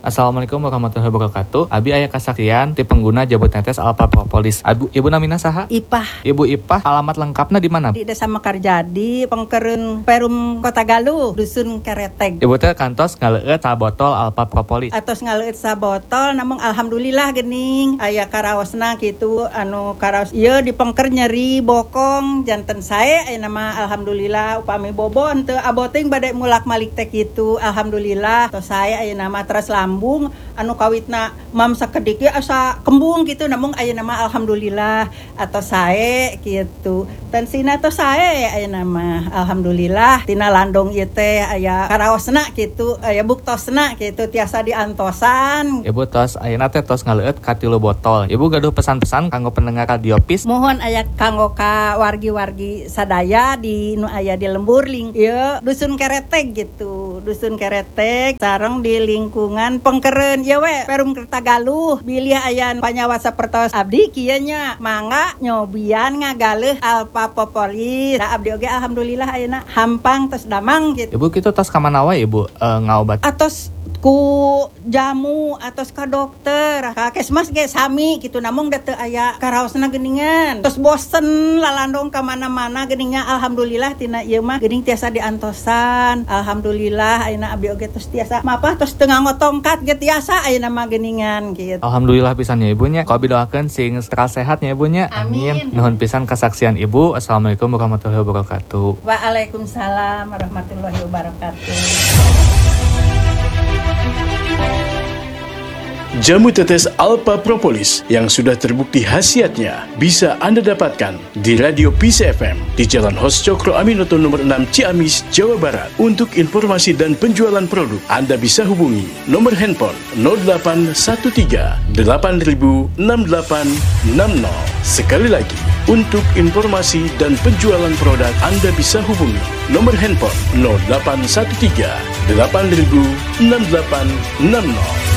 Assalamualaikum warahmatullahi wabarakatuh. Abi aya kasaksian ti pengguna jabut netes Alpha Propolis. Ibu namina saha? Ipah. Ibu Ipah, alamat lengkapna di mana? Di Desa Mekarjadi, Pengkereun Perum Kota Galuh, Dusun Kereteg. Ibu teh kantos ngaleueut sabotol Alpha Propolis. Atos ngaleueut sabotol, namun alhamdulillah geuning aya karaosna kitu karaos ieu di pengker nyeri bokong janten sae aya nama alhamdulillah upami bobon teu aboting bade mulak malik teh kitu alhamdulillah tos sae aya nama teras lambung kawitna mam sakedik ge asa kembung kitu namun aya nama alhamdulillah atos sae kitu tensina tos sae aya nama alhamdulillah tina landong ieu teh aya karaosna kitu aya buktosna kitu tiasa diantosan. Ibu tos ayeuna teh tos ngaleueut ka 3 botol. Ibu gaduh pesan-pesan kanggo pendengar Radiopis. Mohon aya kanggo ka wargi-wargi sadaya di nu aya di lembur ieu Dusun Kereteg gitu. Dusun Kereteg sareng di lingkungan Pengkereun ieu we Perum Kota Galuh. Bilih aya panyawasa pertos abdi kieu nya mangga nyobian ngagaleuh Alpha Propolis. Da abdi oge alhamdulillah ayeuna hampang tos damang gitu. Ibu kitu tos ka mana wae Ibu ngaobat? Atos ku jamu atos ka dokter ka kesmas ge sami kitu namun da teu aya karaosna geuningan tos bosen lalandong ka mana-mana geuningnya alhamdulillah tina ieu mah geuning tiasa diantosan alhamdulillah ayeuna abdi oge tos tiasa mapah tos teu ngangotongkat ge tiasa ayeuna mah geuningan kitu. Alhamdulillah pisan ya Ibu nya. Kau bidoakeun sing stres sehat ya Ibu nya. Amin. Nuhun pisan kasaksian Ibu. Assalamualaikum warahmatullahi wabarakatuh. Waalaikumsalam warahmatullahi wabarakatuh. Jamu tetes Alpha Propolis yang sudah terbukti khasiatnya bisa Anda dapatkan di Radio Peace FM di Jalan Hos Cokro Aminoto nomor 6 Ciamis, Jawa Barat. Untuk informasi dan penjualan produk, Anda bisa hubungi nomor handphone 0813 8000 6860. Sekali lagi, untuk informasi dan penjualan produk, Anda bisa hubungi nomor handphone 0813 8000 6860.